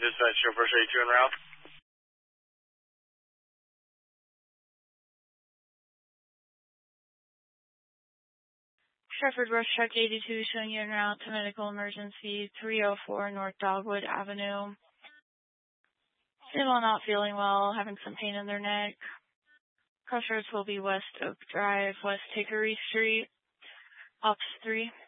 Dispatch, show Brush 82 en route. Shepherd Rush Truck 82 showing you en route to medical emergency 304 North Dogwood Avenue. Still not feeling well, having some pain in their neck. Crossroads will be West Oak Drive, West Hickory Street, Ops 3.